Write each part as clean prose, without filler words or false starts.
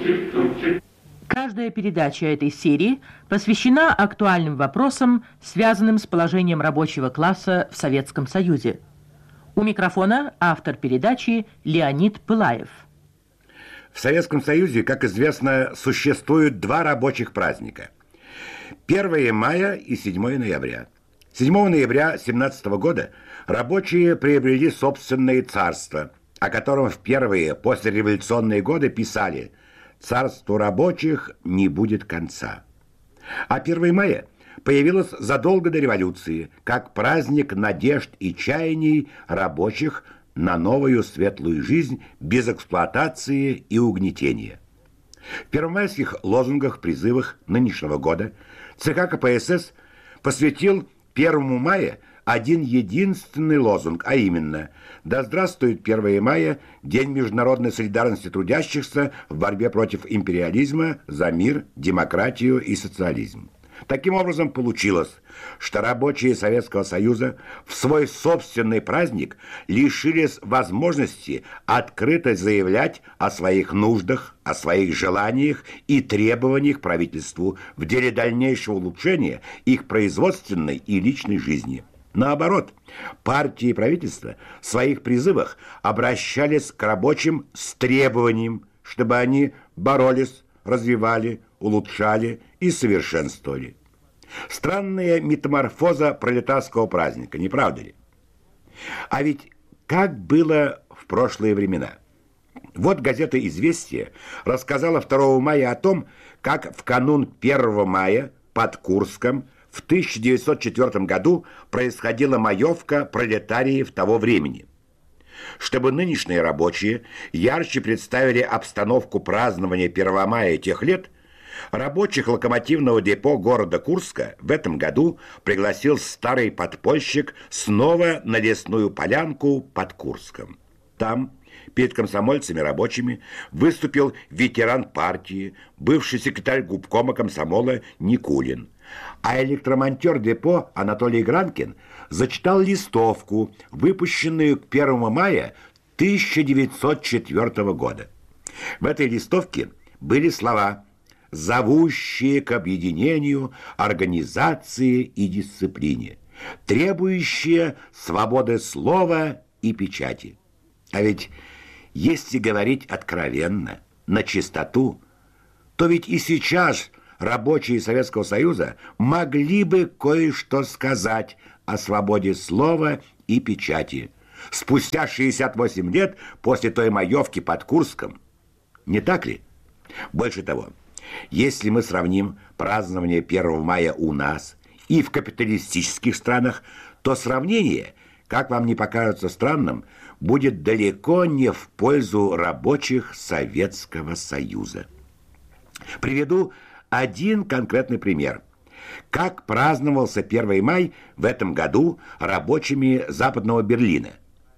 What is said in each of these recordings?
Каждая передача этой серии посвящена актуальным вопросам, связанным с положением рабочего класса в Советском Союзе. У микрофона автор передачи Леонид Пылаев. В Советском Союзе, как известно, существуют два рабочих праздника. 1 мая и 7 ноября. 7 ноября 1917 года рабочие приобрели собственное царство, о котором в первые послереволюционные годы писали: «Царству рабочих не будет конца». А 1 мая появилось задолго до революции, как праздник надежд и чаяний рабочих на новую светлую жизнь без эксплуатации и угнетения. В первомайских лозунгах, призывах нынешнего года ЦК КПСС посвятил 1 мая один единственный лозунг, а именно: «Да здравствует 1 мая, День международной солидарности трудящихся в борьбе против империализма за мир, демократию и социализм». Таким образом, получилось, что рабочие Советского Союза в свой собственный праздник лишились возможности открыто заявлять о своих нуждах, о своих желаниях и требованиях правительству в деле дальнейшего улучшения их производственной и личной жизни. Наоборот, партии и правительство в своих призывах обращались к рабочим с требованием, чтобы они боролись, развивали, улучшали и совершенствовали. Странная метаморфоза пролетарского праздника, не правда ли? А ведь как было в прошлые времена? Вот газета «Известия» рассказала 2 мая о том, как в канун 1 мая под Курском в 1904 году происходила маевка пролетариев того времени. Чтобы нынешние рабочие ярче представили обстановку празднования 1 мая тех лет, рабочих локомотивного депо города Курска в этом году пригласил старый подпольщик снова на лесную полянку под Курском. Там перед комсомольцами рабочими выступил ветеран партии, бывший секретарь губкома комсомола Никулин. А электромонтер депо Анатолий Гранкин зачитал листовку, выпущенную к 1 мая 1904 года. В этой листовке были слова, зовущие к объединению, организации и дисциплине, требующие свободы слова и печати. А ведь, если говорить откровенно, на чистоту, то ведь и сейчас рабочие Советского Союза могли бы кое-что сказать о свободе слова и печати спустя 68 лет после той маевки под Курском. Не так ли? Больше того, если мы сравним празднование 1 мая у нас и в капиталистических странах, то сравнение, как вам не покажется странным, будет далеко не в пользу рабочих Советского Союза. Приведу один конкретный пример. Как праздновался 1 май в этом году рабочими Западного Берлина.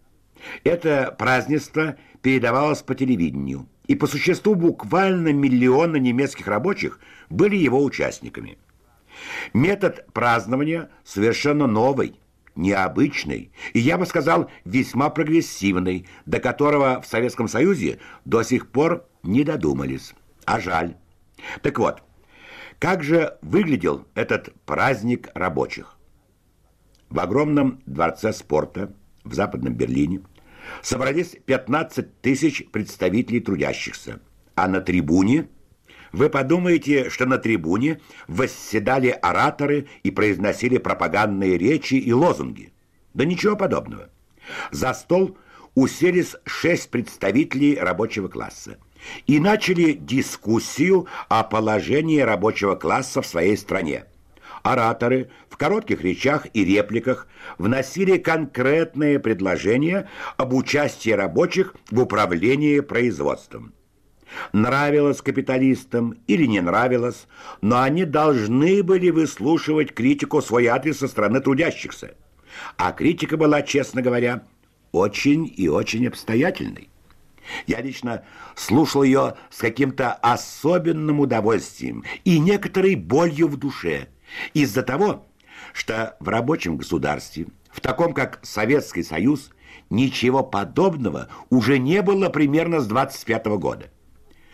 Это празднество передавалось по телевидению, и по существу буквально миллионы немецких рабочих были его участниками. Метод празднования совершенно новый, необычный и, я бы сказал, весьма прогрессивный, до которого в Советском Союзе до сих пор не додумались. А жаль. Так вот, как же выглядел этот праздник рабочих? В огромном дворце спорта в Западном Берлине собрались 15 тысяч представителей трудящихся, а на трибуне, вы подумаете, что на трибуне восседали ораторы и произносили пропагандные речи и лозунги. Да ничего подобного. За стол уселись 6 представителей рабочего класса и начали дискуссию о положении рабочего класса в своей стране. Ораторы в коротких речах и репликах вносили конкретные предложения об участии рабочих в управлении производством. Нравилось капиталистам или не нравилось, но они должны были выслушивать критику в свой адрес со стороны трудящихся. А критика была, честно говоря, очень и очень обстоятельной. Я лично слушал ее с каким-то особенным удовольствием и некоторой болью в душе, из-за того, что в рабочем государстве, в таком как Советский Союз, ничего подобного уже не было примерно с 25 года.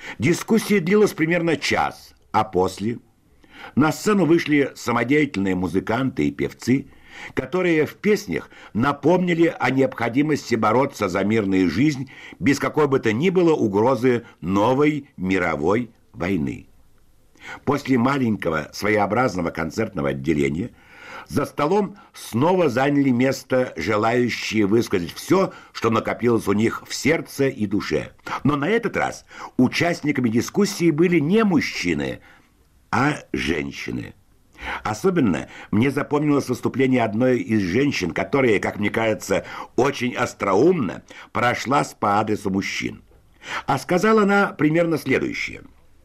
Дискуссия длилась примерно час, а после на сцену вышли самодеятельные музыканты и певцы, которые в песнях напомнили о необходимости бороться за мирную жизнь без какой бы то ни было угрозы новой мировой войны. После маленького своеобразного концертного отделения за столом снова заняли место желающие высказать все, что накопилось у них в сердце и душе. Но на этот раз участниками дискуссии были не мужчины, а женщины. Особенно мне запомнилось выступление одной из женщин, которая, как мне кажется, очень остроумно прошлась по адресу мужчин. А сказала она примерно следующее.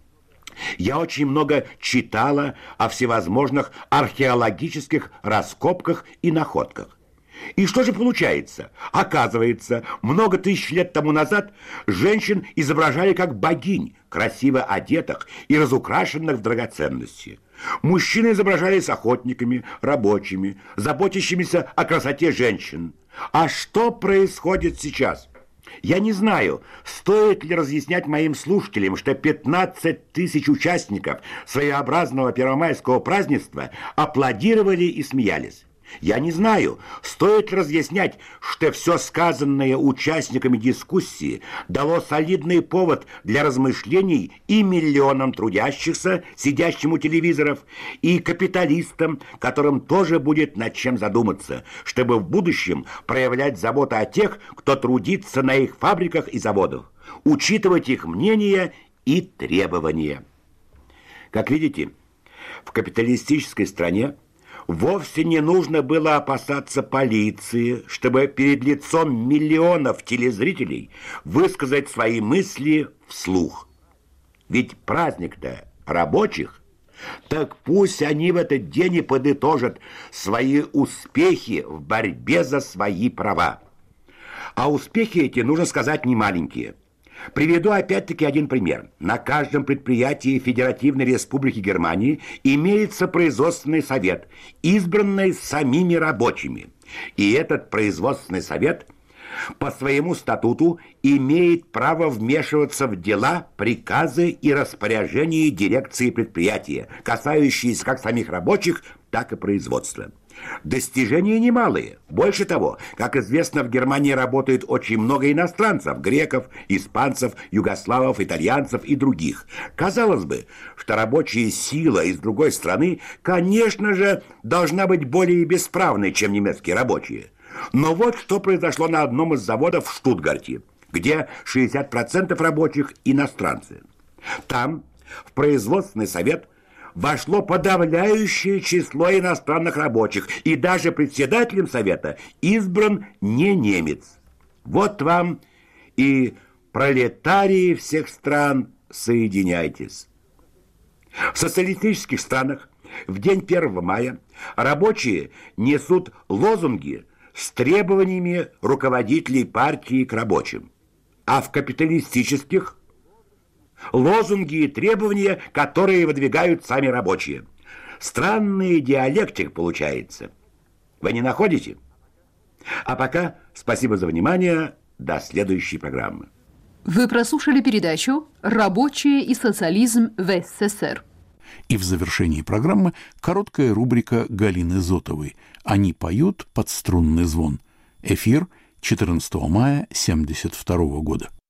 «Я очень много читала о всевозможных археологических раскопках и находках. И что же получается? Оказывается, много тысяч лет тому назад женщин изображали как богинь, красиво одетых и разукрашенных в драгоценности. Мужчины изображались охотниками, рабочими, заботящимися о красоте женщин. А что происходит сейчас? Я не знаю, стоит ли разъяснять моим слушателям, что 15 тысяч участников своеобразного первомайского празднества аплодировали и смеялись. Я не знаю, стоит ли разъяснять, что все сказанное участниками дискуссии дало солидный повод для размышлений и миллионам трудящихся, сидящим у телевизоров, и капиталистам, которым тоже будет над чем задуматься, чтобы в будущем проявлять заботу о тех, кто трудится на их фабриках и заводах, учитывать их мнения и требования. Как видите, в капиталистической стране вовсе не нужно было опасаться полиции, чтобы перед лицом миллионов телезрителей высказать свои мысли вслух. Ведь праздник-то рабочих, так пусть они в этот день и подытожат свои успехи в борьбе за свои права. А успехи эти, нужно сказать, не маленькие. Приведу опять-таки один пример. На каждом предприятии Федеративной Республики Германии имеется производственный совет, избранный самими рабочими. И этот производственный совет по своему статуту имеет право вмешиваться в дела, приказы и распоряжения дирекции предприятия, касающиеся как самих рабочих, так и производства. Достижения немалые. Больше того, как известно, в Германии работает очень много иностранцев, греков, испанцев, югославов, итальянцев и других. Казалось бы, что рабочая сила из другой страны, конечно же, должна быть более бесправной, чем немецкие рабочие. Но вот что произошло на одном из заводов в Штутгарте, где 60% рабочих иностранцы. Там в производственный совет вошло подавляющее число иностранных рабочих, и даже председателем совета избран не немец. Вот вам и пролетарии всех стран, соединяйтесь. В социалистических странах в день 1 мая рабочие несут лозунги с требованиями руководителей партии к рабочим, а в капиталистических лозунги и требования, которые выдвигают сами рабочие. Странный диалектик получается. Вы не находите? А пока спасибо за внимание. До следующей программы. Вы прослушали передачу «Рабочие и социализм в СССР». И в завершении программы короткая рубрика Галины Зотовой. Они поют под струнный звон. Эфир 14 мая 1972 года.